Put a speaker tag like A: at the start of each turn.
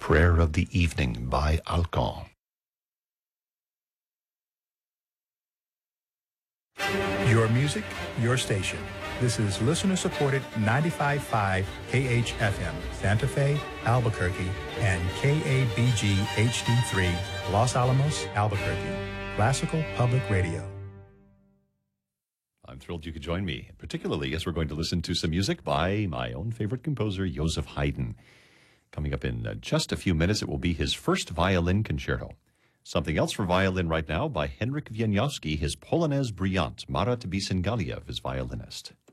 A: Prayer of the Evening by Alkan.
B: Your music, your station. This is listener-supported 95.5 KHFM, Santa Fe, Albuquerque, and KABG HD3, Los Alamos, Albuquerque. Classical Public Radio.
A: I'm thrilled you could join me, particularly as we're going to listen to some music by my own favorite composer, Joseph Haydn. Coming up in just a few minutes, it will be his first violin concerto. Something else for violin right now by Henryk Wieniawski, his Polonaise Brillante, Marat Bissengaliev, his violinist.